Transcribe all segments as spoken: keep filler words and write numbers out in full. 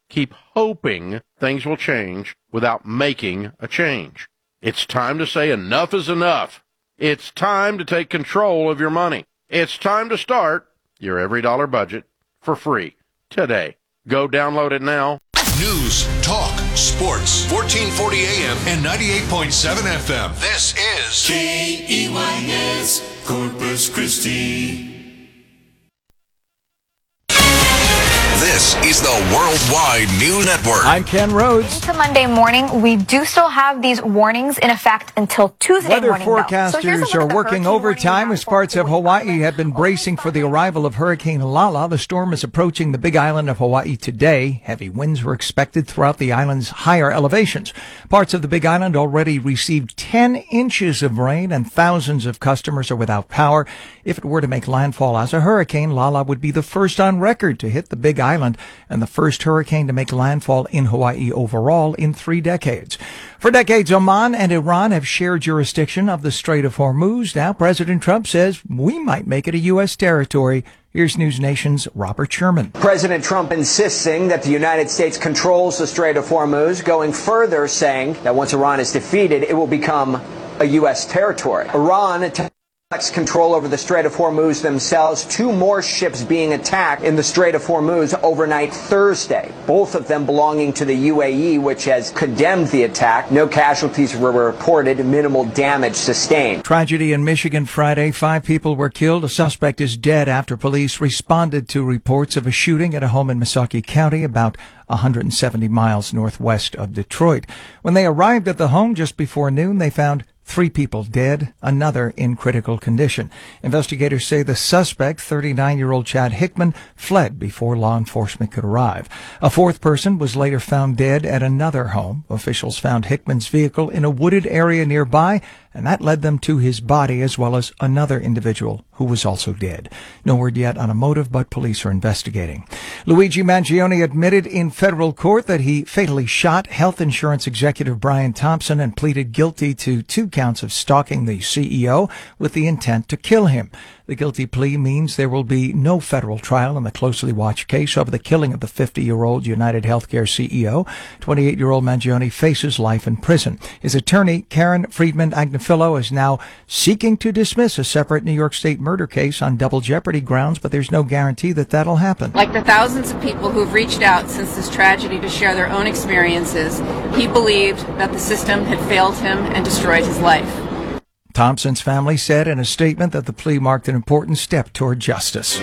keep hoping things will change without making a change. It's time to say enough is enough. It's time to take control of your money. It's time to start your Every Dollar Budget for free today. Go download it now. News, talk, sports, fourteen forty A M and ninety-eight point seven F M. This is K E Y S Corpus Christi. This is the Worldwide News Network. I'm Ken Rhodes. To Monday morning, we do still have these warnings in effect until Tuesday Weather morning. forecasters so are working overtime as parts of Hawaii have been bracing for the arrival of Hurricane Lala. The storm is approaching the Big Island of Hawaii today. Heavy winds were expected throughout the island's higher elevations. Parts of the Big Island already received ten inches of rain, and thousands of customers are without power. If it were to make landfall as a hurricane, Lala would be the first on record to hit the Big Island and the first hurricane to make landfall in Hawaii overall in three decades. For decades, Oman and Iran have shared jurisdiction of the Strait of Hormuz. Now President Trump says we might make it a U S territory. Here's News Nation's Robert Sherman. President Trump insisting that the United States controls the Strait of Hormuz, going further saying that once Iran is defeated, it will become a U S territory. Iran attacks control over the Strait of Hormuz themselves. Two more ships being attacked in the Strait of Hormuz overnight Thursday, both of them belonging to the U A E, which has condemned the attack. No casualties were reported, minimal damage sustained. Tragedy in Michigan Friday. Five people were killed. A suspect is dead after police responded to reports of a shooting at a home in Missaukee County, about one hundred seventy miles northwest of Detroit. When they arrived at the home just before noon, they found three people dead, another in critical condition. Investigators say the suspect, thirty-nine-year-old Chad Hickman, fled before law enforcement could arrive. A fourth person was later found dead at another home. Officials found Hickman's vehicle in a wooded area nearby, and that led them to his body as well as another individual who was also dead. No word yet on a motive, but police are investigating. Luigi Mangione admitted in federal court that he fatally shot health insurance executive Brian Thompson and pleaded guilty to two counts of stalking the C E O with the intent to kill him. The guilty plea means there will be no federal trial in the closely watched case over the killing of the fifty-year-old United Healthcare C E O. twenty-eight-year-old Mangione faces life in prison. His attorney, Karen Friedman Agnifilo, is now seeking to dismiss a separate New York State murder case on double jeopardy grounds, but there's no guarantee that that'll happen. Like the thousands of people who've reached out since this tragedy to share their own experiences, he believed that the system had failed him and destroyed his life. Thompson's family said in a statement that the plea marked an important step toward justice.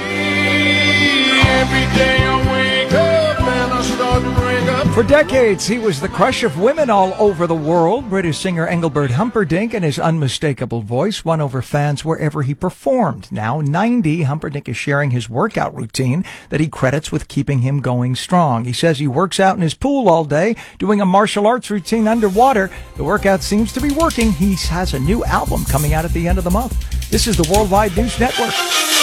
Every day I wake up and I start to bring up. For decades, he was the crush of women all over the world. British singer Engelbert Humperdinck and his unmistakable voice won over fans wherever he performed. Now ninety, Humperdinck is sharing his workout routine that he credits with keeping him going strong. He says he works out in his pool all day, doing a martial arts routine underwater. The workout seems to be working. He has a new album coming out at the end of the month. This is the Worldwide News Network.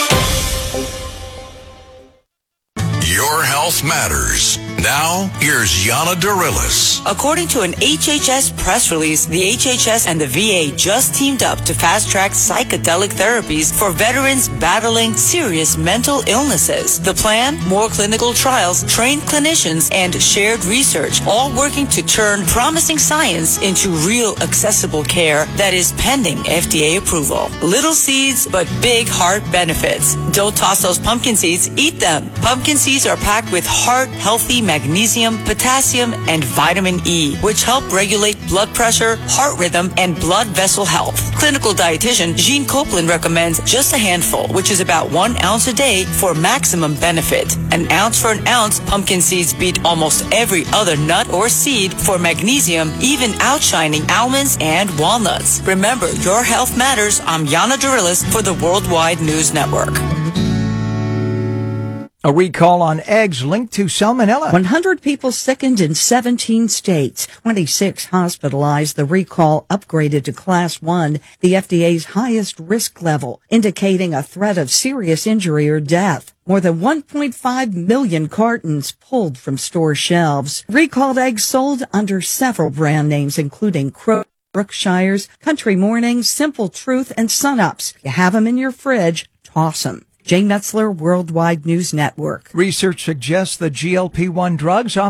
Your health matters. Now, here's Yana Darilis. According to an H H S press release, the H H S and the V A just teamed up to fast-track psychedelic therapies for veterans battling serious mental illnesses. The plan? More clinical trials, trained clinicians, and shared research, all working to turn promising science into real accessible care that is pending F D A approval. Little seeds, but big heart benefits. Don't toss those pumpkin seeds, eat them. Pumpkin seeds are packed with heart-healthy magnesium, potassium, and vitamin E, which help regulate blood pressure, heart rhythm, and blood vessel health. Clinical dietitian Jean Copeland recommends just a handful, which is about one ounce a day for maximum benefit. An ounce for an ounce, pumpkin seeds beat almost every other nut or seed for magnesium, even outshining almonds and walnuts. Remember, your health matters. I'm Yana Darilis for the Worldwide News Network. A recall on eggs linked to salmonella. one hundred people sickened in seventeen states. twenty-six hospitalized. The recall upgraded to class one, the F D A's highest risk level, indicating a threat of serious injury or death. More than one point five million cartons pulled from store shelves. Recalled eggs sold under several brand names, including Crow, Brookshire's, Country Morning, Simple Truth, and Sunups. You have them in your fridge, toss them. Jay Metzler, Worldwide News Network. Research suggests the G L P one drugs